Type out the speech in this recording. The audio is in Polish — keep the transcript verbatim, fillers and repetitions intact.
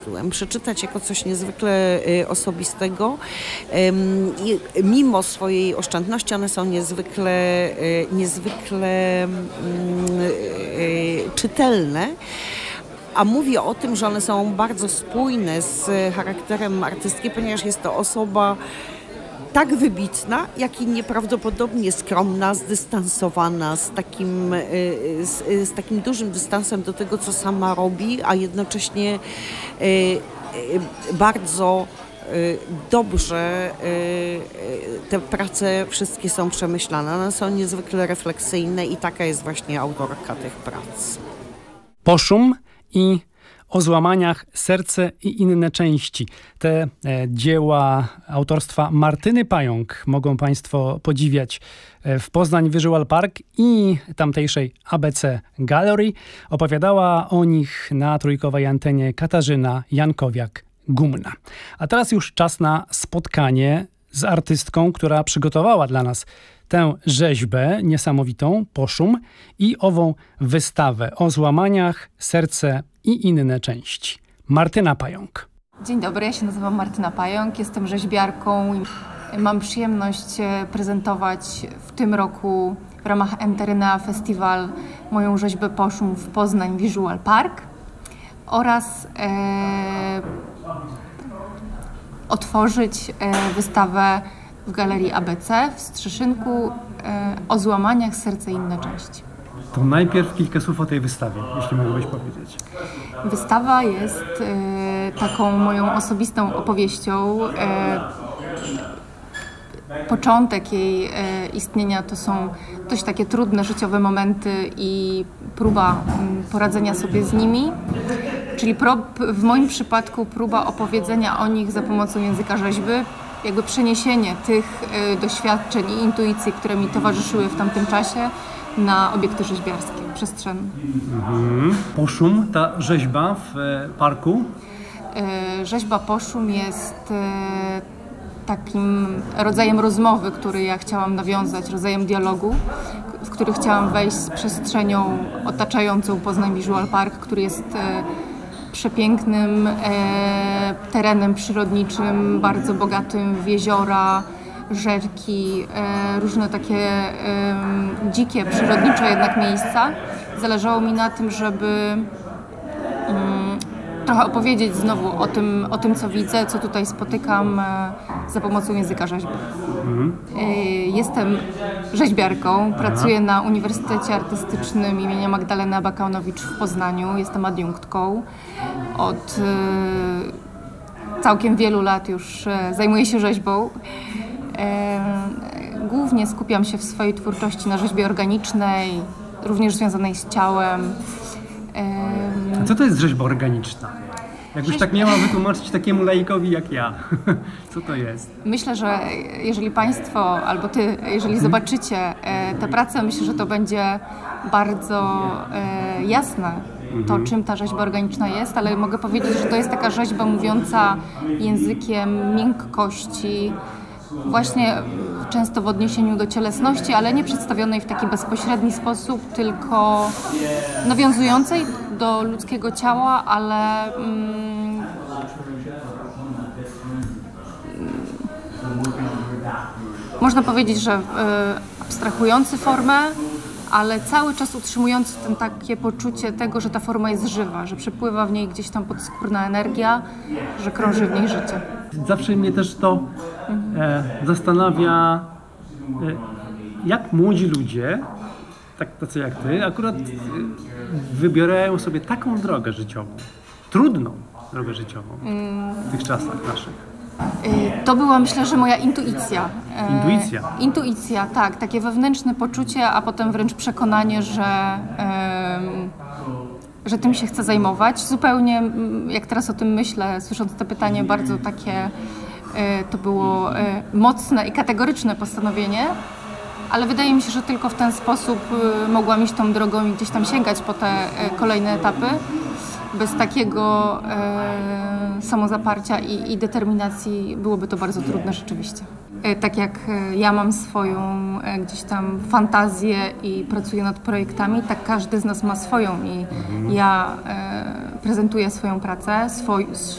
Przeczytać jako coś niezwykle osobistego. Mimo swojej oszczędności one są niezwykle, niezwykle czytelne. A mówię o tym, że one są bardzo spójne z charakterem artystki, ponieważ jest to osoba tak wybitna, jak i nieprawdopodobnie skromna, zdystansowana, z takim, z, z takim dużym dystansem do tego, co sama robi, a jednocześnie bardzo dobrze te prace wszystkie są przemyślane. One są niezwykle refleksyjne i taka jest właśnie autorka tych prac. Poszum i O złamaniach serce i inne części. Te e, dzieła autorstwa Martyny Pająk mogą Państwo podziwiać w Poznań Visual Park i tamtejszej A B C Gallery. Opowiadała o nich na trójkowej antenie Katarzyna Jankowiak-Gumna. A teraz już czas na spotkanie z artystką, która przygotowała dla nas tę rzeźbę niesamowitą, Poszum, i ową wystawę o złamaniach, serce i inne części. Martyna Pająk. Dzień dobry, ja się nazywam Martyna Pająk, jestem rzeźbiarką i mam przyjemność prezentować w tym roku w ramach Enterynea Festival moją rzeźbę Poszum w Poznań Visual Park oraz e, otworzyć e, wystawę w Galerii A B C w Strzeszynku e, o złamaniach, serce i inne części. To najpierw kilka słów o tej wystawie, jeśli mógłbyś powiedzieć. Wystawa jest e, taką moją osobistą opowieścią. E, początek jej e, istnienia to są dość takie trudne życiowe momenty i próba m, poradzenia sobie z nimi. Czyli pro, w moim przypadku próba opowiedzenia o nich za pomocą języka rzeźby, jakby przeniesienie tych y, doświadczeń i intuicji, które mi towarzyszyły w tamtym czasie, na obiekty rzeźbiarskie, przestrzenne. Mhm. Poszum, ta rzeźba w e, parku? Y, rzeźba Poszum jest y, takim rodzajem rozmowy, który ja chciałam nawiązać, rodzajem dialogu, w który chciałam wejść z przestrzenią otaczającą Poznań Visual Park, który jest y, przepięknym e, terenem przyrodniczym, bardzo bogatym w jeziora, rzeki, e, różne takie e, dzikie, przyrodnicze jednak miejsca. Zależało mi na tym, żeby mm, trochę opowiedzieć znowu o tym, o tym, co widzę, co tutaj spotykam e, za pomocą języka rzeźby. Mhm. E, jestem rzeźbiarką, pracuję na Uniwersytecie Artystycznym imienia Magdaleny Abakanowicz w Poznaniu. Jestem adiunktką. Od e, całkiem wielu lat już e, zajmuję się rzeźbą. E, głównie skupiam się w swojej twórczości na rzeźbie organicznej, również związanej z ciałem. A co to jest rzeźba organiczna? Jakbyś tak miała wytłumaczyć takiemu laikowi jak ja, co to jest? Myślę, że jeżeli Państwo albo Ty, jeżeli zobaczycie e, tę pracę, myślę, że to będzie bardzo e, jasne, to czym ta rzeźba organiczna jest, ale mogę powiedzieć, że to jest taka rzeźba mówiąca językiem miękkości, właśnie często w odniesieniu do cielesności, ale nie przedstawionej w taki bezpośredni sposób, tylko nawiązującej do ludzkiego ciała, ale mm, można powiedzieć, że y, abstrahujący formę, ale cały czas utrzymujący ten takie poczucie tego, że ta forma jest żywa, że przepływa w niej gdzieś tam podskórna energia, że krąży w niej życie. Zawsze mnie też to e, zastanawia, e, jak młodzi ludzie, tak tacy jak ty, akurat e, wybierają sobie taką drogę życiową, trudną drogę życiową w tych czasach naszych. To była, myślę, że moja intuicja. Intuicja? E, intuicja, tak. Takie wewnętrzne poczucie, a potem wręcz przekonanie, że, e, że tym się chcę zajmować. Zupełnie, jak teraz o tym myślę, słysząc to pytanie, bardzo takie e, to było e, mocne i kategoryczne postanowienie, ale wydaje mi się, że tylko w ten sposób e, mogłam iść tą drogą i gdzieś tam sięgać po te e, kolejne etapy. Bez takiego e, samozaparcia i, i determinacji byłoby to bardzo trudne rzeczywiście. E, tak jak e, ja mam swoją e, gdzieś tam fantazję i pracuję nad projektami, tak każdy z nas ma swoją i ja e, prezentuję swoją pracę, swój,